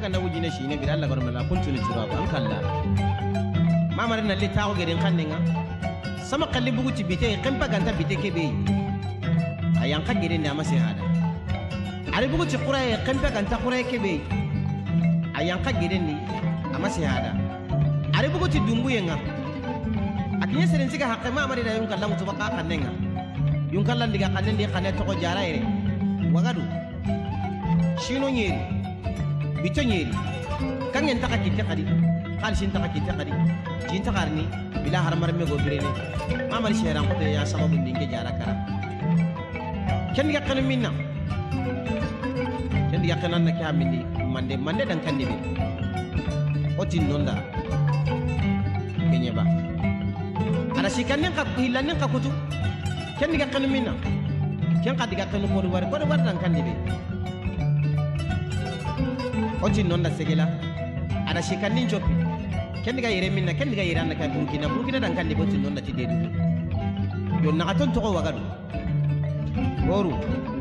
daga na wujine shine gira Allah garmala kuntu ni turawa an kalla mamar na litawo girin kanninga sama kalli buguti bite kan paganta bite kebe ayan ka girin da masi hada ari buguti quraye kan paganta quraye kebe ayan ka girin ni amasi hada ari buguti dumbuyenga akinya seren siga hakke mamari da yun kallan to baka kannenga yun kallan diga kannen di kanne to ko jara ire wagadu shino nyeri bito nyeri kangen taka kitte kadi hal shin taka kitte kadi jin takarni bila harmar me go birene mamari sheran ko ya sababu dinge jara kara ken diga kanu minna ken diga kanan na kamini mande dan kandi be otin nonda kenya ba ada sikannen ka hilannen ka kutu ken diga kanu minna ken ka diga kanu ko war dan kandi be otin nonda segela ada sikannin jopi ken diga yere minna ken diga yere annaka burkina dan kandi be otin nonda ti dedu yo na aton to ko wagadu goru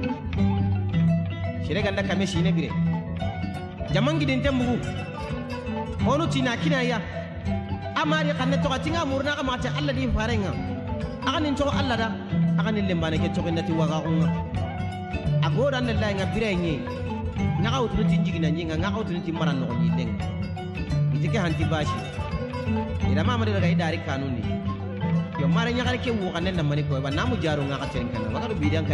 shire ganda kame shine bire jamangi den tembugu honu tina kinaya amari kanne to katinga murna ka mate Allah di farenga akanin to Allah da akanin lembane ke to ndati waga unga agora ne la nga bire nyi nga awtu tinjigi na nyinga nga awtu tin maran no nyi deng itike hanti bashi ida mama de daga idari kanuni yo mare nyakare ke wo kanen na mani ko ba namu jaru nga ka terin kana waga do bidan